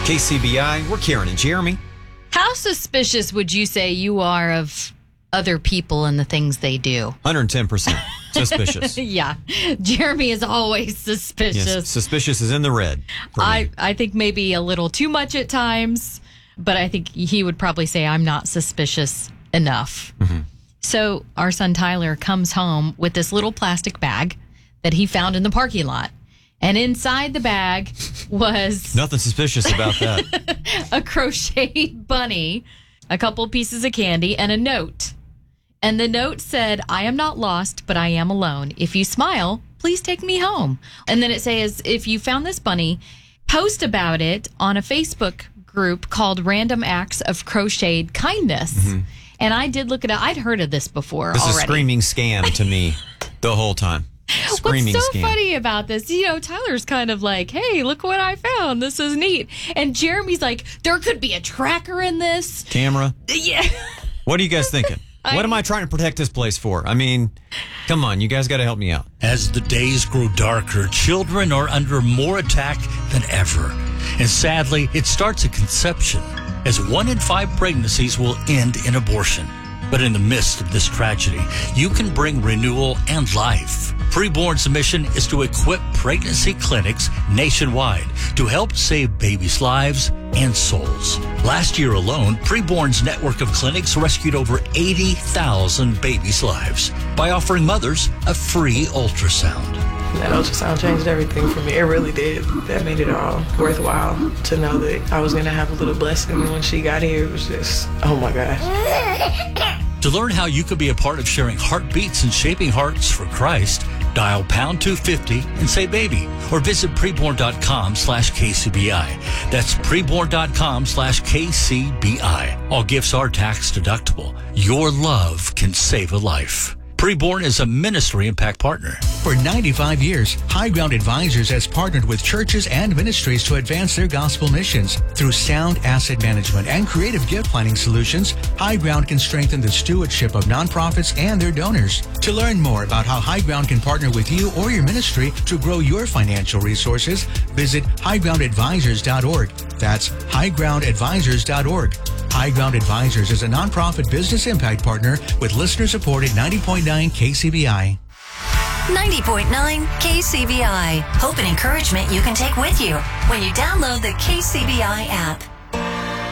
KCBI, we're Karen and Jeremy. How suspicious would you say you are of other people and the things they do? 110% suspicious. Yeah. Jeremy is always suspicious. Yes, suspicious is in the red. I think maybe a little too much at times, but I think he would probably say I'm not suspicious enough. Mm-hmm. So our son Tyler comes home with this little plastic bag that he found in the parking lot. And inside the bag was... Nothing suspicious about that. a crocheted bunny, a couple pieces of candy, and a note. And the note said, I am not lost, but I am alone. If you smile, please take me home. And then it says, if you found this bunny, post about it on a Facebook group called Random Acts of Crocheted Kindness. Mm-hmm. And I did look it up. I'd heard of this before This already. is a screaming scam to me the whole time. Screaming What's so scam. funny about this? Tyler's kind of like, hey, look what I found. This is neat. And Jeremy's like, there could be a tracker in this. Camera? Yeah. What are you guys thinking? What am I trying to protect this place for? I mean, come on, you guys got to help me out. As the days grow darker, children are under more attack than ever. And sadly, it starts at conception, as 1 in 5 pregnancies will end in abortion. But in the midst of this tragedy, you can bring renewal and life. Preborn's mission is to equip pregnancy clinics nationwide to help save babies' lives and souls. Last year alone, Preborn's network of clinics rescued over 80,000 babies' lives by offering mothers a free ultrasound. That ultrasound changed everything for me. It really did. That made it all worthwhile to know that I was going to have a little blessing. And when she got here, it was just, oh my gosh. To learn how you could be a part of sharing heartbeats and shaping hearts for Christ, dial pound 250 and say baby, or visit preborn.com/KCBI. That's preborn.com/KCBI. All gifts are tax deductible. Your love can save a life. Preborn is a ministry impact partner. For 95 years, High Ground Advisors has partnered with churches and ministries to advance their gospel missions. Through sound asset management and creative gift planning solutions, High Ground can strengthen the stewardship of nonprofits and their donors. To learn more about how High Ground can partner with you or your ministry to grow your financial resources, visit highgroundadvisors.org. That's highgroundadvisors.org. High Ground Advisors is a nonprofit business impact partner with listener-supported 90.9 KCBI. 90.9 KCBI. Hope and encouragement you can take with you when you download the KCBI app.